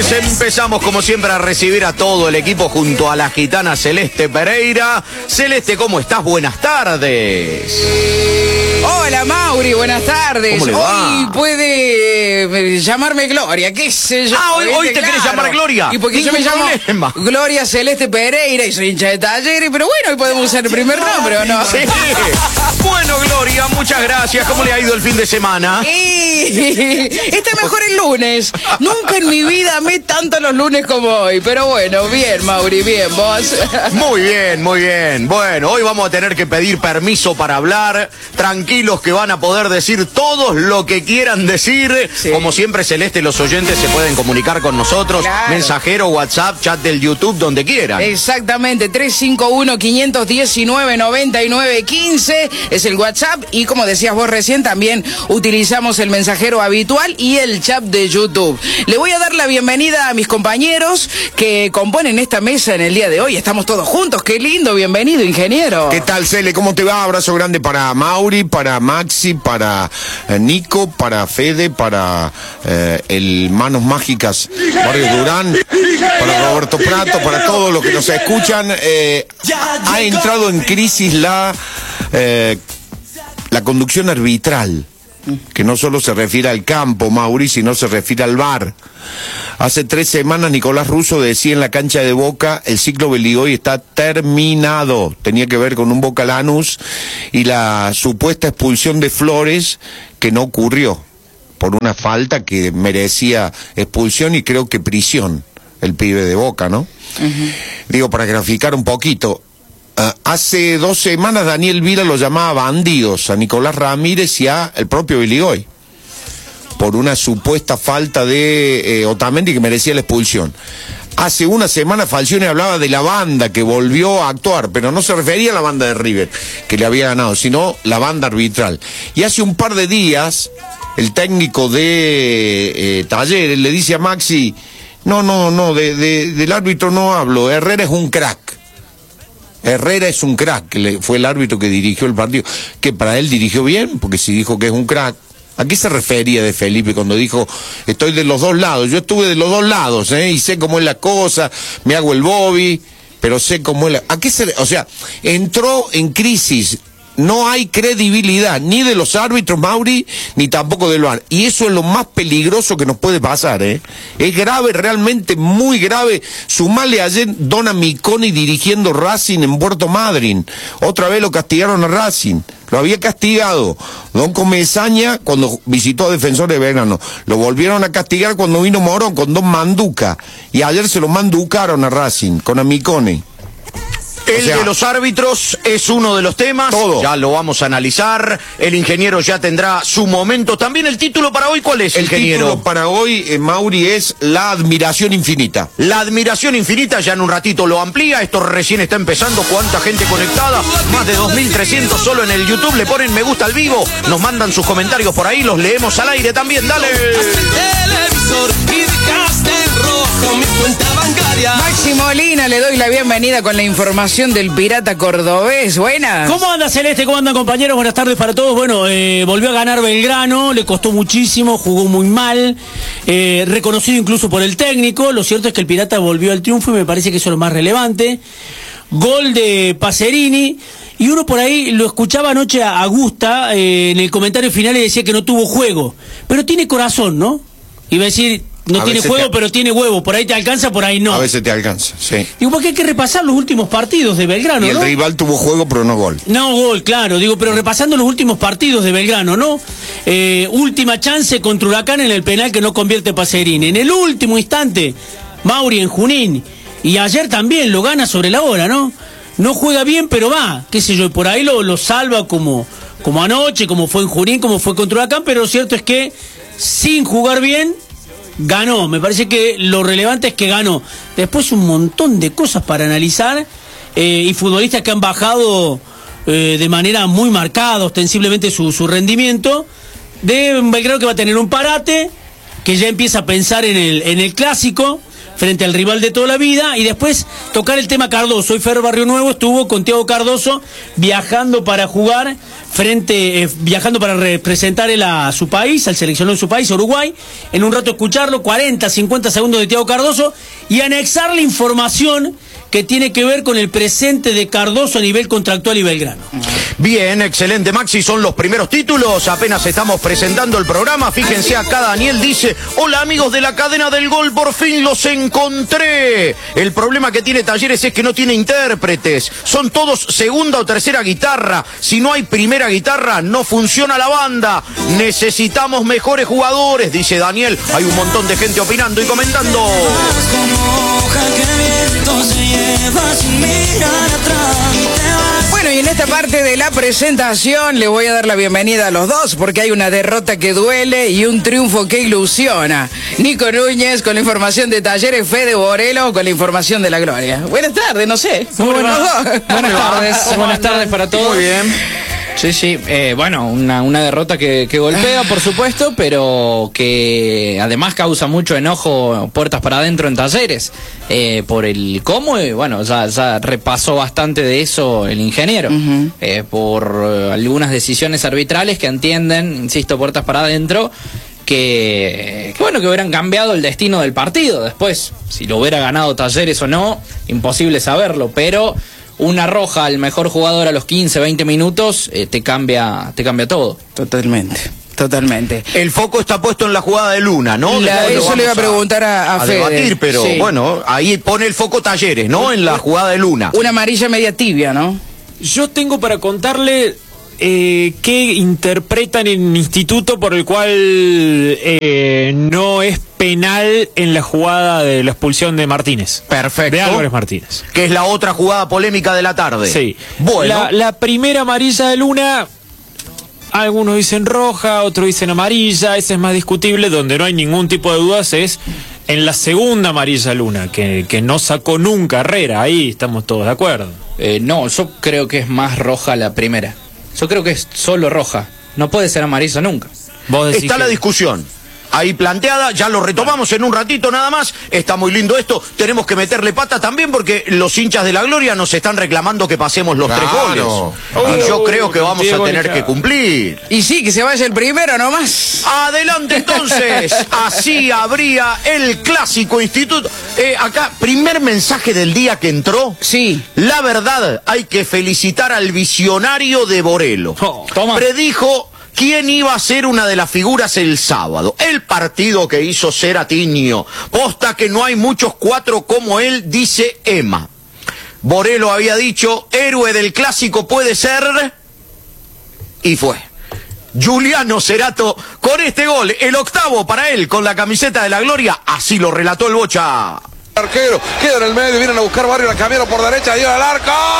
Señores, empezamos como siempre a recibir a todo el equipo junto a la gitana Celeste Pereira. Celeste, ¿cómo estás? Buenas tardes. Hola Mauri, buenas tardes. ¿Cómo le va? Hoy puede llamarme Gloria, qué sé yo. Hoy te querés llamar Gloria. Y porque yo me llamo Gloria Celeste Pereira y soy hincha de Talleres, pero bueno, hoy podemos usar el primer nombre, ¿o no? Sí. Bueno, Gloria, muchas gracias. ¿Cómo le ha ido el fin de semana? Está mejor el lunes. Nunca en mi vida amé tanto los lunes como hoy. Pero bueno, bien, Mauri, bien, vos. Muy bien, muy bien. Bueno, hoy vamos a tener que pedir permiso para hablar. Tranquilos que van a poder decir todos lo que quieran decir. Sí. Como siempre, Celeste, los oyentes se pueden comunicar con nosotros. Claro. Mensajero, WhatsApp, chat del YouTube, donde quieran. Exactamente, 351-519-9915 es el WhatsApp. Y como decías vos recién, también utilizamos el mensajero habitual y el chat de YouTube. Le voy a dar la bienvenida a mis compañeros que componen esta mesa en el día de hoy. Estamos todos juntos, qué lindo, bienvenido, ingeniero. ¿Qué tal, Cele? ¿Cómo te va? Abrazo grande para Mauri, para Maxi, para Nico, para Fede, para el Manos Mágicas Mario Durán, para Roberto Prato, para todos los que nos escuchan. Ha entrado en crisis la conducción arbitral, que no solo se refiere al campo, Mauri, sino se refiere al VAR. Hace 3 semanas Nicolás Russo decía en la cancha de Boca, el ciclo Beligoy está terminado. Tenía que ver con un Boca Lanús y la supuesta expulsión de Flores, que no ocurrió, por una falta que merecía expulsión y creo que prisión, el pibe de Boca, ¿no? Digo, para graficar un poquito. Hace 2 semanas Daniel Vila lo llamaba bandidos a Nicolás Ramírez y a el propio Beligoy por una supuesta falta de Otamendi que merecía la expulsión. Hace una semana Falcioni hablaba de la banda que volvió a actuar, pero no se refería a la banda de River, que le había ganado, sino la banda arbitral. Y hace un par de días el técnico de Talleres le dice a Maxi, no, del árbitro no hablo, Herrera es un crack. Herrera es un crack, que fue el árbitro que dirigió el partido, que para él dirigió bien, porque si dijo que es un crack. ¿A qué se refería de Felipe cuando dijo, estoy de los dos lados? Yo estuve de los dos lados, y sé cómo es la cosa, me hago el Bobby, pero sé cómo es la... ¿A qué se...? O sea, entró en crisis. No hay credibilidad ni de los árbitros, Mauri, ni tampoco del VAR. Y eso es lo más peligroso que nos puede pasar, Es grave, realmente muy grave. Sumale ayer Dona Miconi dirigiendo Racing en Puerto Madryn. Otra vez lo castigaron a Racing. Lo había castigado Don Comesaña cuando visitó a Defensor de Belgrano. Lo volvieron a castigar cuando vino Morón con Don Manduca. Y ayer se lo manducaron a Racing con Amicone. El de los árbitros es uno de los temas. Todo. Ya lo vamos a analizar. El ingeniero ya tendrá su momento. También el título para hoy, ¿cuál es, ingeniero? El título para hoy, Mauri, es La Admiración Infinita. La Admiración Infinita, ya en un ratito lo amplía. Esto recién está empezando. ¿Cuánta gente conectada? Más de 2.300 solo en el YouTube. Le ponen me gusta al vivo. Nos mandan sus comentarios por ahí. Los leemos al aire también. Dale. Maxi Molina, le doy la bienvenida con la información del Pirata Cordobés. Buenas. ¿Cómo anda, Celeste? ¿Cómo andan, compañeros? Buenas tardes para todos. Bueno, volvió a ganar Belgrano, le costó muchísimo, jugó muy mal, reconocido incluso por el técnico. Lo cierto es que el Pirata volvió al triunfo y me parece que eso es lo más relevante. Gol de Pacerini. Y uno por ahí lo escuchaba anoche a Gusta en el comentario final y decía que no tuvo juego. Pero tiene corazón, ¿no? Iba a decir... No tiene juego, pero tiene huevo. Por ahí te alcanza, por ahí no. A veces te alcanza, sí. Digo, porque hay que repasar los últimos partidos de Belgrano, y el ¿no? rival tuvo juego, pero no gol. No gol, claro. Digo, pero repasando los últimos partidos de Belgrano, ¿no? Última chance contra Huracán en el penal que no convierte Pacerini. En el último instante, Mauri en Junín. Y ayer también lo gana sobre la hora, ¿no? No juega bien, pero va. Qué sé yo, por ahí lo salva como anoche, como fue en Junín, como fue contra Huracán. Pero lo cierto es que, sin jugar bien... ganó, me parece que lo relevante es que ganó. Después un montón de cosas para analizar y futbolistas que han bajado de manera muy marcada, ostensiblemente su rendimiento. De Belgrano que va a tener un parate, que ya empieza a pensar en el clásico. frente al rival de toda la vida, y después tocar el tema Cardoso. Hoy Fer Barrio Nuevo estuvo con Thiago Cardoso viajando para jugar viajando para representar a su país, al seleccionado de su país, Uruguay. En un rato escucharlo, 40, 50 segundos de Thiago Cardoso, y anexarle información que tiene que ver con el presente de Cardoso a nivel contractual y Belgrano. Bien, excelente, Maxi, son los primeros títulos, apenas estamos presentando el programa. Fíjense acá, Daniel dice: hola amigos de la cadena del gol, por fin los encontré. El problema que tiene Talleres es que no tiene intérpretes, son todos segunda o tercera guitarra. Si no hay primera guitarra, no funciona la banda. Necesitamos mejores jugadores, dice Daniel. Hay un montón de gente opinando y comentando. Bueno, y en esta parte de la presentación les voy a dar la bienvenida a los dos, porque hay una derrota que duele y un triunfo que ilusiona. Nico Núñez con la información de Talleres, Fede Borelo con la información de la Gloria. Buenas tardes, no sé. Buenas tardes para todos. Muy bien. Sí, bueno, una derrota que golpea, por supuesto, pero que además causa mucho enojo puertas para adentro en Talleres, por el cómo, y bueno, ya repasó bastante de eso el ingeniero, por algunas decisiones arbitrales que entienden, insisto, puertas para adentro, que hubieran cambiado el destino del partido. Después, si lo hubiera ganado Talleres o no, imposible saberlo, pero una roja al mejor jugador a los 15, 20 minutos te cambia todo. Totalmente. El foco está puesto en la jugada de Luna, ¿no? Eso le iba a preguntar a Fede. Debatir, pero sí. Bueno, ahí pone el foco Talleres, ¿no? En la jugada de Luna. Una amarilla media tibia, ¿no? Yo tengo para contarle qué interpretan en instituto por el cual no es penal en la jugada de la expulsión de Martínez. Perfecto. De Álvarez Martínez. Que es la otra jugada polémica de la tarde. Sí. Bueno. La primera amarilla de Luna, algunos dicen roja, otros dicen amarilla, esa es más discutible, donde no hay ningún tipo de dudas es en la segunda amarilla de Luna, que no sacó nunca Herrera, ahí estamos todos de acuerdo. No, yo creo que es más roja la primera. Yo creo que es solo roja. No puede ser amarilla nunca. Está la discusión ahí planteada, ya lo retomamos en un ratito nada más. Está muy lindo esto, tenemos que meterle pata también porque los hinchas de la Gloria nos están reclamando que pasemos los 3 goles. Y yo creo que vamos a tener que cumplir. Y sí, que se vaya el primero nomás. Adelante entonces, así habría el clásico instituto. Acá, primer mensaje del día que entró. Sí. La verdad, hay que felicitar al visionario de Borelo. Toma. Predijo quién iba a ser una de las figuras el sábado. El partido que hizo Ceratiño. Posta que no hay muchos 4 como él, dice Emma. Borelo había dicho, héroe del clásico puede ser, y fue. Giuliano Cerato con este gol, el 8º para él con la camiseta de la Gloria, así lo relató el Bocha. Arquero, queda en el medio, vienen a buscar Barrio, la cambiaron por derecha, dio al arco.